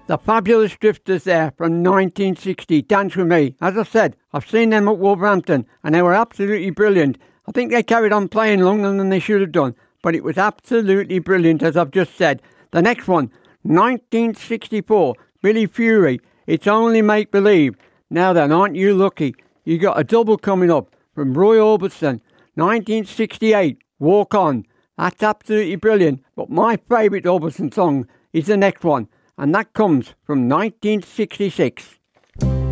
The Fabulous Drifters there from 1960, Dance With Me. As I said, I've seen them at Wolverhampton and they were absolutely brilliant. I think they carried on playing longer than they should have done, but it was absolutely brilliant, as I've just said. The next one, 1964, Billy Fury, It's Only Make Believe. Now then, aren't you lucky? You got a double coming up from Roy Orbison, 1968, Walk On. That's absolutely brilliant, but my favourite Orbison song is the next one, and that comes from 1966.